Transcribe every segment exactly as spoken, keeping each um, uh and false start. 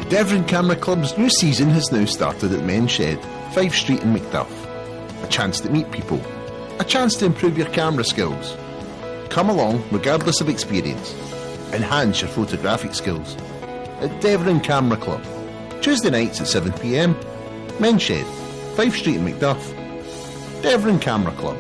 Devon Camera Club's new season has now started at Men's Shed, Five Street in Macduff. A chance to meet people. A chance to improve your camera skills. Come along regardless of experience. Enhance your photographic skills. At Devon Camera Club. Tuesday nights at seven p m. Men's Shed, Five Street in Macduff. Devon Camera Club.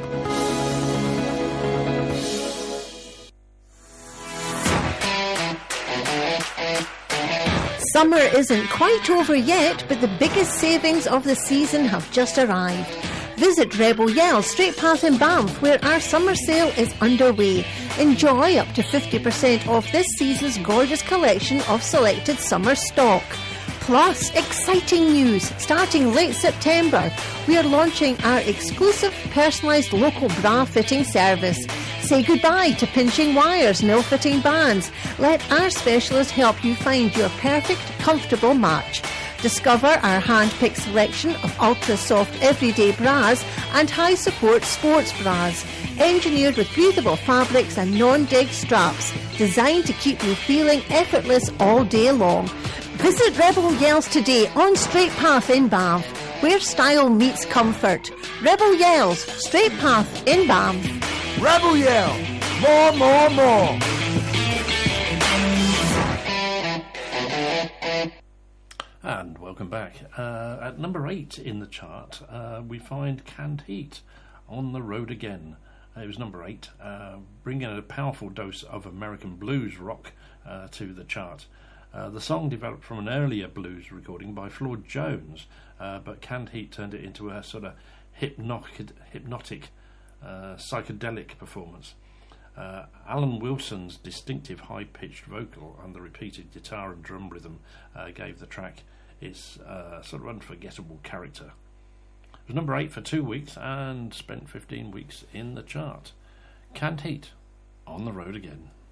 Summer isn't quite over yet, but the biggest savings of the season have just arrived. Visit Rebel Yell Straight Path in Banff, where our summer sale is underway. Enjoy up to fifty percent off this season's gorgeous collection of selected summer stock. Plus, exciting news! Starting late September, we are launching our exclusive personalised local bra fitting service. Say goodbye to pinching wires and ill-fitting bands. Let our specialist help you find your perfect, comfortable match. Discover our hand-picked selection of ultra-soft everyday bras and high-support sports bras, engineered with breathable fabrics and non-dig straps, designed to keep you feeling effortless all day long. Visit Rebel Yells today on Straight Path in Banff, where style meets comfort. Rebel Yells, Straight Path in Banff. Rebel Yell! More, more, more! And welcome back. Uh, at number eight in the chart, uh, we find Canned Heat, On the Road Again. Uh, it was number eight, uh, bringing a powerful dose of American blues rock uh, to the chart. Uh, the song developed from an earlier blues recording by Floyd Jones, uh, but Canned Heat turned it into a sort of hypnotic, hypnotic uh, psychedelic performance. Uh, Alan Wilson's distinctive high-pitched vocal and the repeated guitar and drum rhythm uh, gave the track its uh, sort of unforgettable character. It was number eight for two weeks and spent fifteen weeks in the chart. Canned Heat, On the Road Again.